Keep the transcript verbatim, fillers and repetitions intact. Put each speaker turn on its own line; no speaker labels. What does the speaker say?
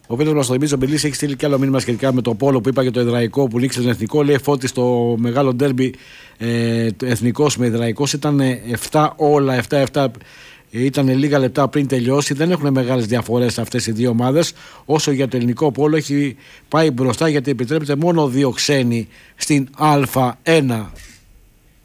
Ο Πέτρος Μαστοϊμής, ο Μπελής, έχει στείλει και άλλο μήνυμα σχετικά με το πόλο που είπα και το Ιδραϊκό που νίξε τον Εθνικό. Λέει Φώτης στο μεγάλο ντέρμπι ε, Εθνικός με Ιδραϊκός ήταν επτά όλα, επτά επτά. Ήταν λίγα λεπτά πριν τελειώσει. Δεν έχουν μεγάλες διαφορές αυτές οι δύο ομάδες. Όσο για το ελληνικό πόλο έχει πάει μπροστά γιατί επιτρέπεται μόνο δύο ξένοι στην Α1.